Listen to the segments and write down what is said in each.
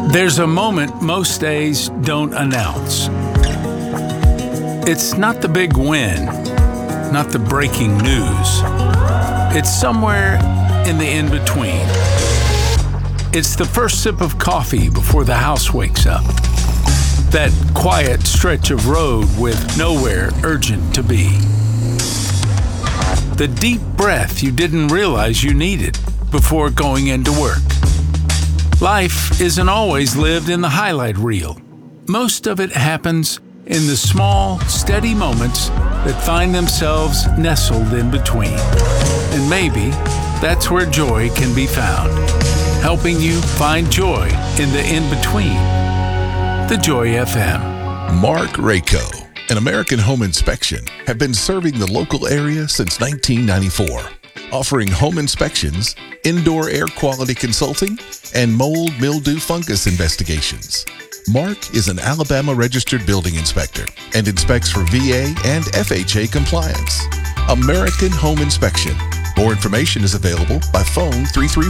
There's a moment most days don't announce. It's not the big win, not the breaking news. It's somewhere in the in-between. It's the first sip of coffee before the house wakes up. That quiet stretch of road with nowhere urgent to be. The deep breath you didn't realize you needed before going into work. Life isn't always lived in the highlight reel. Most of it happens in the small, steady moments that find themselves nestled in between. And maybe that's where joy can be found, helping you find joy in the in-between. The Joy FM. Mark Rako and American Home Inspection have been serving the local area since 1994, offering home inspections, indoor air quality consulting, and mold, mildew, fungus investigations. Mark is an Alabama registered building inspector and inspects for VA and FHA compliance. American Home Inspection. More information is available by phone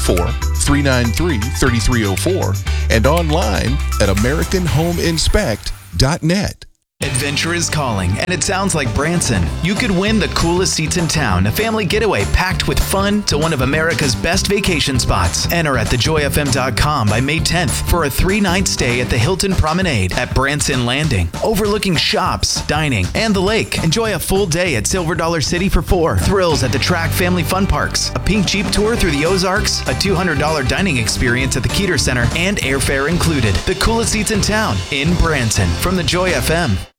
334-393-3304 and online at AmericanHomeInspect.net. Adventure is calling, and it sounds like Branson. You could win the coolest seats in town, a family getaway packed with fun to one of America's best vacation spots. Enter at thejoyfm.com by May 10th for a 3-night stay at the Hilton Promenade at Branson Landing, overlooking shops, dining, and the lake. Enjoy a full day at Silver Dollar City for 4, thrills at the Track Family Fun Parks, a pink Jeep tour through the Ozarks, a $200 dining experience at the Keeter Center, and airfare included. The coolest seats in town in Branson from the Joy FM.